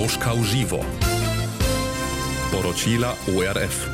Moskau Živo. Poročila ORF.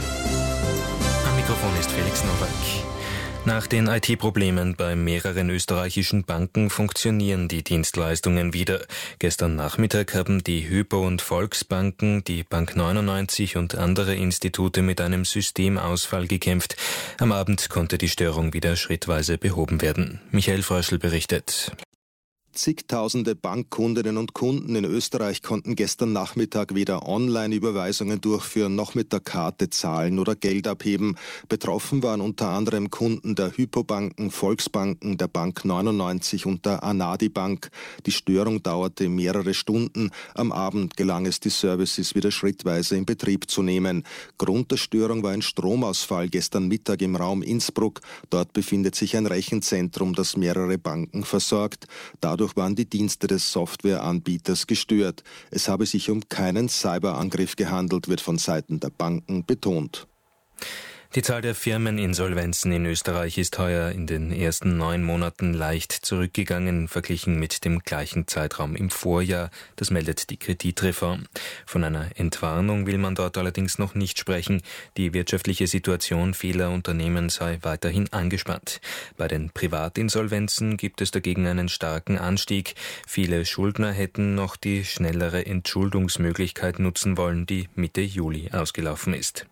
Am Mikrofon ist Felix Nowak. Nach den IT-Problemen bei mehreren österreichischen Banken funktionieren die Dienstleistungen wieder. Gestern Nachmittag haben die Hypo- und Volksbanken, die Bank 99 und andere Institute mit einem Systemausfall gekämpft. Am Abend konnte die Störung wieder schrittweise behoben werden. Michael Fröschl berichtet. Zigtausende Bankkundinnen und Kunden in Österreich konnten gestern Nachmittag weder Online-Überweisungen durchführen, noch mit der Karte zahlen oder Geld abheben. Betroffen waren unter anderem Kunden der Hypo-Banken, Volksbanken, der Bank 99 und der Anadi Bank. Die Störung dauerte mehrere Stunden. Am Abend gelang es, die Services wieder schrittweise in Betrieb zu nehmen. Grund der Störung war ein Stromausfall gestern Mittag im Raum Innsbruck. Dort befindet sich ein Rechenzentrum, das mehrere Banken versorgt. Dadurch waren die Dienste des Softwareanbieters gestört. Es habe sich um keinen Cyberangriff gehandelt, wird von Seiten der Banken betont. Die Zahl der Firmeninsolvenzen in Österreich ist heuer in den ersten 9 Monaten leicht zurückgegangen, verglichen mit dem gleichen Zeitraum im Vorjahr. Das meldet die Kreditreform. Von einer Entwarnung will man dort allerdings noch nicht sprechen. Die wirtschaftliche Situation vieler Unternehmen sei weiterhin angespannt. Bei den Privatinsolvenzen gibt es dagegen einen starken Anstieg. Viele Schuldner hätten noch die schnellere Entschuldungsmöglichkeit nutzen wollen, die Mitte Juli ausgelaufen ist.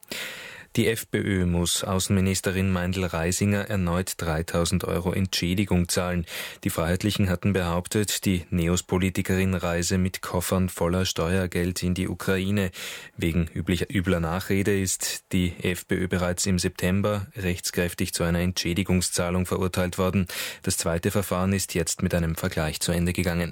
Die FPÖ muss Außenministerin Meindl-Reisinger erneut 3.000 € Entschädigung zahlen. Die Freiheitlichen hatten behauptet, die Neos-Politikerin reise mit Koffern voller Steuergeld in die Ukraine. Wegen übler Nachrede ist die FPÖ bereits im September rechtskräftig zu einer Entschädigungszahlung verurteilt worden. Das zweite Verfahren ist jetzt mit einem Vergleich zu Ende gegangen.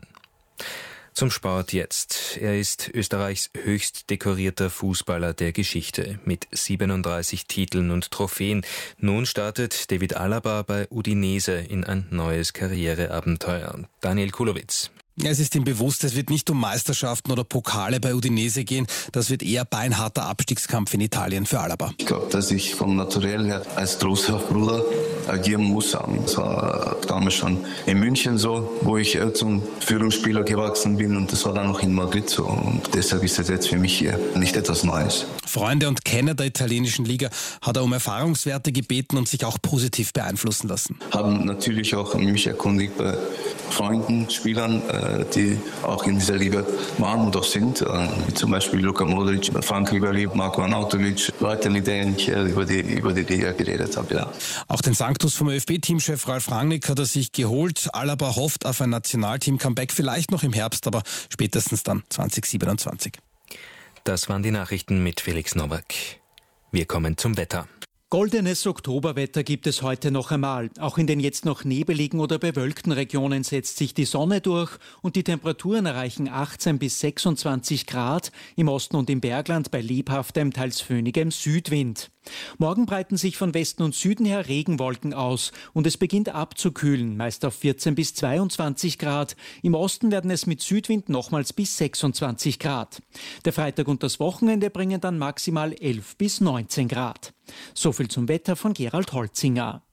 Zum Sport jetzt. Er ist Österreichs höchst dekorierter Fußballer der Geschichte mit 37 Titeln und Trophäen. Nun startet David Alaba bei Udinese in ein neues Karriereabenteuer. Daniel Kulowitz. Es ist ihm bewusst, es wird nicht um Meisterschaften oder Pokale bei Udinese gehen. Das wird eher beinharter Abstiegskampf in Italien für Alaba. Ich glaube, dass ich vom Naturell her als großer Bruder agieren muss. Das war damals schon in München so, wo ich zum Führungsspieler gewachsen bin, und das war dann noch in Madrid so. Und deshalb ist das jetzt für mich hier nicht etwas Neues. Freunde und Kenner der italienischen Liga hat er um Erfahrungswerte gebeten und sich auch positiv beeinflussen lassen. Haben natürlich auch mich erkundigt bei Freunden, Spielern, die auch in dieser Liga waren und auch sind, wie zum Beispiel Luka Modric, Frank Ribéry, Marko Arnautovic, Leute, mit denen ich über die Liga geredet habe. Ja. Auch den Sanctus vom ÖFB-Teamchef Ralf Rangnick hat er sich geholt. Alaba hofft auf ein Nationalteam-Comeback, vielleicht noch im Herbst, aber spätestens dann 2027. Das waren die Nachrichten mit Felix Nowak. Wir kommen zum Wetter. Goldenes Oktoberwetter gibt es heute noch einmal. Auch in den jetzt noch nebeligen oder bewölkten Regionen setzt sich die Sonne durch und die Temperaturen erreichen 18 bis 26 Grad, im Osten und im Bergland bei lebhaftem, teils föhnigem Südwind. Morgen breiten sich von Westen und Süden her Regenwolken aus und es beginnt abzukühlen, meist auf 14 bis 22 Grad. Im Osten werden es mit Südwind nochmals bis 26 Grad. Der Freitag und das Wochenende bringen dann maximal 11 bis 19 Grad. So viel zum Wetter von Gerald Holzinger.